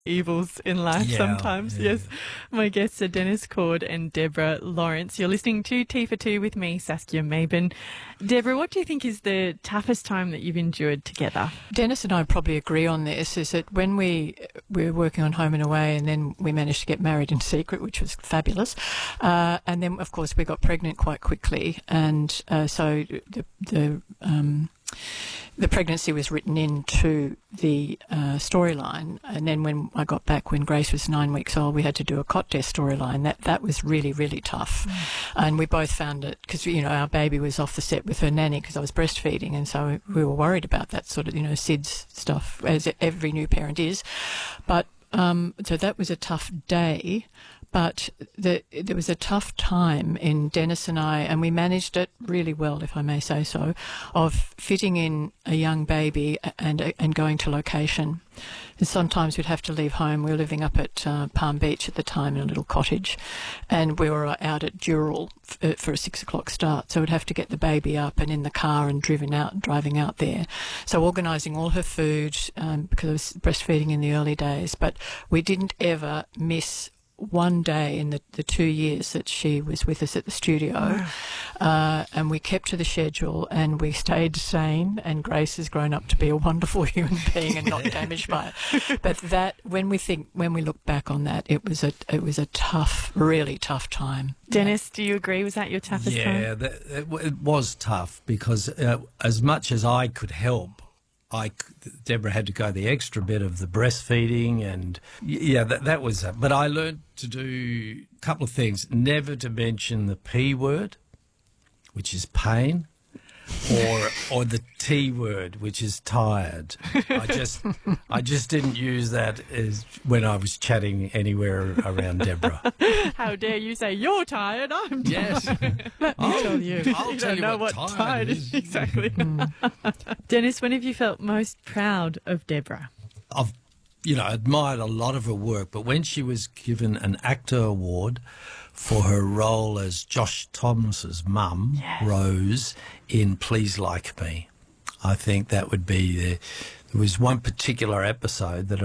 evils in life sometimes. Yeah. Yes. My guests are Dennis Cord and Deborah Lawrence. You're listening to Tea for Two with me, Saskia Maben. Deborah, what do you think is the toughest time that you've endured together? Dennis and I probably agree on this, is that when we were working on Home and Away, and then we managed to get married in secret, which was fabulous, and then, of course, we got pregnant quite quickly, and so the pregnancy was written into the storyline, and then when I got back, when Grace was 9 weeks old, we had to do a cot death storyline. That was really, really tough, and we both found it because our baby was off the set with her nanny because I was breastfeeding, and so we were worried about that sort of SIDS stuff, as every new parent is. But so that was a tough day. But there was a tough time in Dennis and I, and we managed it really well, if I may say so, of fitting in a young baby and going to location. And sometimes we'd have to leave home. We were living up at Palm Beach at the time in a little cottage, and we were out at Dural for a 6 o'clock start. So we'd have to get the baby up and in the car and driving out there. So organising all her food, because I was breastfeeding in the early days, but we didn't ever miss one day in the 2 years that she was with us at the studio. And we kept to the schedule and we stayed sane, and Grace has grown up to be a wonderful human being and not damaged by it. But that, when we look back on that, it was a tough, really tough time. Dennis, do you agree? Was that your toughest time? Yeah, it was tough because as much as I could help, Deborah had to go the extra bit of the breastfeeding, and that was it. But I learned to do a couple of things: never to mention the P word, which is pain, or the T word, which is tired. I just didn't use that as when I was chatting anywhere around Deborah. How dare you say you're tired? I'm tired. Yes, Let me tell you. I'll You tell don't you know what tired is. exactly. Dennis, when have you felt most proud of Deborah? I've admired a lot of her work, but when she was given an ACTA award for her role as Josh Thomas's mum, Yes. Rose, in Please Like Me, I think that would be there was one particular episode that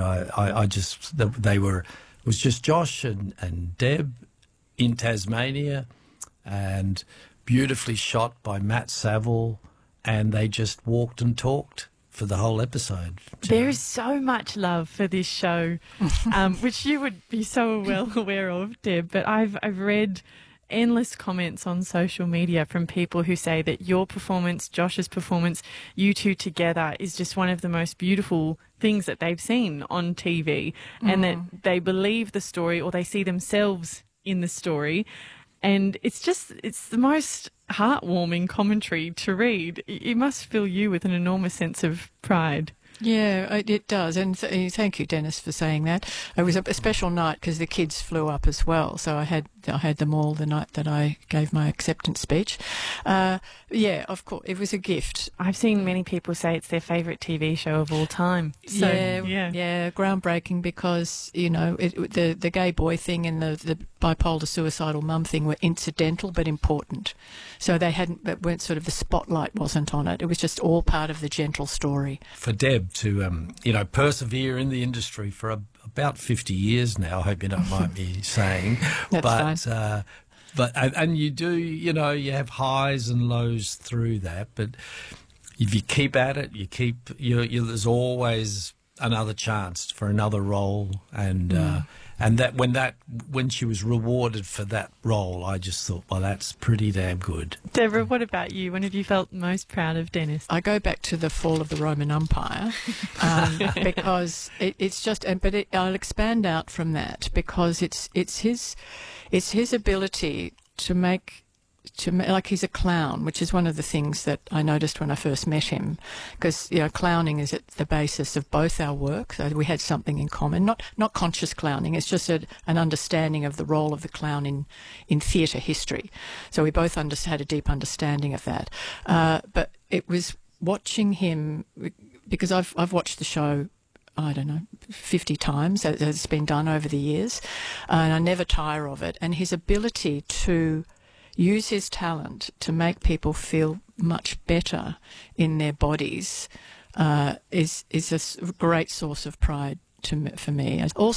it was just Josh and Deb in Tasmania, and beautifully shot by Matt Saville, and they just walked and talked for the whole episode. There is so much love for this show, which you would be so well aware of, Deb. But I've read endless comments on social media from people who say that your performance, Josh's performance, you two together is just one of the most beautiful things that they've seen on TV, and that they believe the story or they see themselves in the story. And it's the most heartwarming commentary to read. It must fill you with an enormous sense of pride. Yeah, it does. And thank you, Dennis, for saying that. It was a special night because the kids flew up as well. So I had them all the night that I gave my acceptance speech. Yeah, of course, it was a gift. I've seen many people say it's their favourite TV show of all time. So, yeah, groundbreaking because, the gay boy thing and the bipolar suicidal mum thing were incidental but important. So they weren't sort of, the spotlight wasn't on it. It was just all part of the gentle story. For Deb to, persevere in the industry for about 50 years now, I hope you don't mind me saying. That's fine. And you do, you have highs and lows through that, but if you keep at it, there's always another chance for another role, and when she was rewarded for that role, I just thought, well, that's pretty damn good. Deborah, what about you? When have you felt most proud of Dennis? I go back to the fall of the Roman Empire because it's just, I'll expand out from that because it's his ability to make, like, he's a clown, which is one of the things that I noticed when I first met him, because clowning is at the basis of both our work. So we had something in common, not conscious clowning. It's just an understanding of the role of the clown in theatre history. So we both had a deep understanding of that. But it was watching him, because I've watched the show, I don't know, 50 times as it's been done over the years, and I never tire of it. And his ability to use his talent to make people feel much better in their bodies is a great source of pride for me. Also,